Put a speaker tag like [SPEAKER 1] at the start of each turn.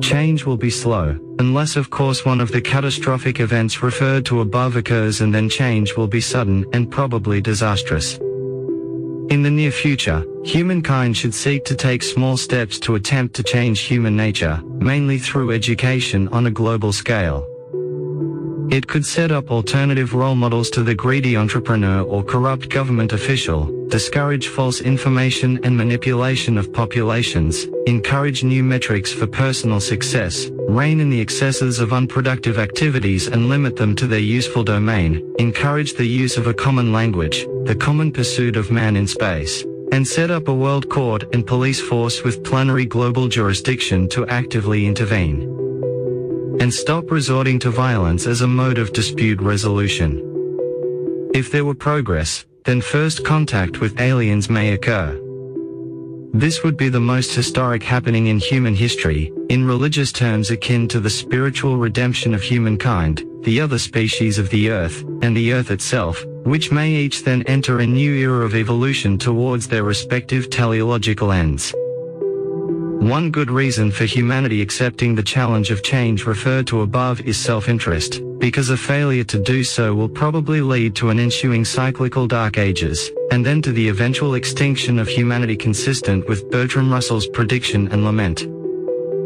[SPEAKER 1] change will be slow, unless of course one of the catastrophic events referred to above occurs, and then change will be sudden and probably disastrous. In the near future, humankind should seek to take small steps to attempt to change human nature, mainly through education on a global scale. It could set up alternative role models to the greedy entrepreneur or corrupt government official, discourage false information and manipulation of populations, encourage new metrics for personal success, rein in the excesses of unproductive activities and limit them to their useful domain, encourage the use of a common language, the common pursuit of man in space, and set up a world court and police force with plenary global jurisdiction to actively intervene. And stop resorting to violence as a mode of dispute resolution. If there were progress, then first contact with aliens may occur. This would be the most historic happening in human history, in religious terms akin to the spiritual redemption of humankind, the other species of the Earth, and the Earth itself, which may each then enter a new era of evolution towards their respective teleological ends. One good reason for humanity accepting the challenge of change referred to above is self-interest, because a failure to do so will probably lead to an ensuing cyclical dark ages, and then to the eventual extinction of humanity consistent with Bertrand Russell's prediction and lament.